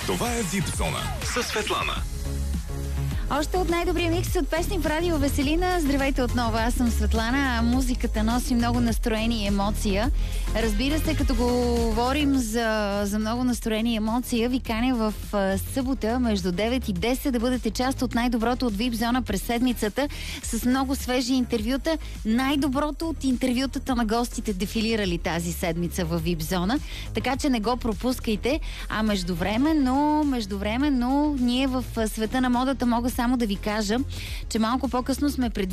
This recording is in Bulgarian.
Това е VIP Зона със Светлана. Още от най-добрия микс от песни в Радио Веселина. Здравейте отново, аз съм Светлана, а музиката носи много настроение и емоция. Разбира се, като говорим за много настроение и емоция, ви каня в събота между 9 и 10 да бъдете част от най-доброто от VIP Зона през седмицата с много свежи интервюта. Най-доброто от интервютата на гостите дефилирали тази седмица в VIP Зона, така че не го пропускайте. А междувременно ние в света на модата мога само да ви кажа, че малко по-късно сме предвидили